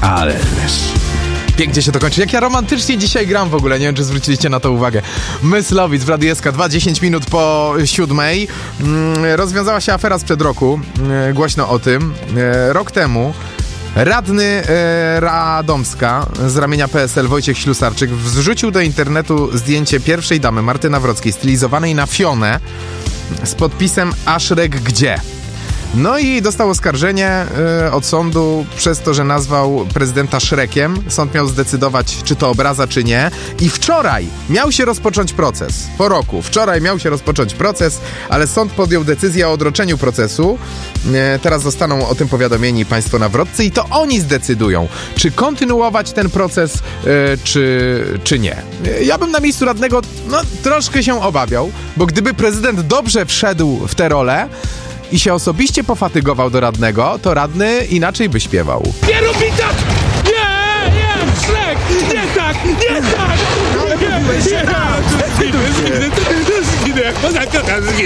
Ależ pięknie się to kończy. Jak ja romantycznie dzisiaj gram w ogóle, nie wiem, czy zwróciliście na to uwagę. Myslowic w Radiu SK 2, 10 minut po 7. Rozwiązała się afera sprzed roku. Głośno o tym. Rok temu radny Radomska z ramienia PSL Wojciech Ślusarczyk wrzucił do internetu zdjęcie pierwszej damy Marty Nawrockiej stylizowanej na Fionę z podpisem Aszrek gdzie? No i dostał oskarżenie od sądu przez to, że nazwał prezydenta Szrekiem. Sąd miał zdecydować, czy to obraza, czy nie. I wczoraj miał się rozpocząć proces. Po roku. Wczoraj miał się rozpocząć proces, ale sąd podjął decyzję o odroczeniu procesu. Teraz zostaną o tym powiadomieni państwo nawrotcy i to oni zdecydują, czy kontynuować ten proces, czy nie. Ja bym na miejscu radnego troszkę się obawiał, bo gdyby prezydent dobrze wszedł w tę rolę i się osobiście pofatygował do radnego, to radny inaczej by śpiewał. Nie rób mi tak! Nie! Szrek! Nie tak! Nie tak! Ale mówiłeś, że tak! Zginę!